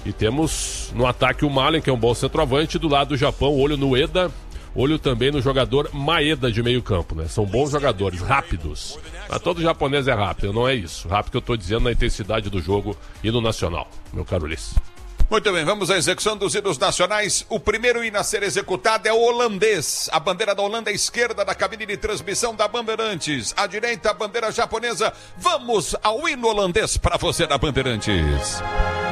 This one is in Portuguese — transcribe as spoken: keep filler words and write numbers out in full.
E temos no ataque o Malen, que é um bom centroavante, do lado do Japão, olho no Eda, olho também no jogador Maeda de meio campo, né? São bons jogadores, rápidos. Mas todo japonês é rápido, não é isso. Rápido que eu estou dizendo na intensidade do jogo e no nacional, meu caro Ulisses. Muito bem, vamos à execução dos hinos nacionais. O primeiro hino a ser executado é o holandês. A bandeira da Holanda à esquerda da cabine de transmissão da Bandeirantes. À direita, a bandeira japonesa. Vamos ao hino holandês para você da Bandeirantes.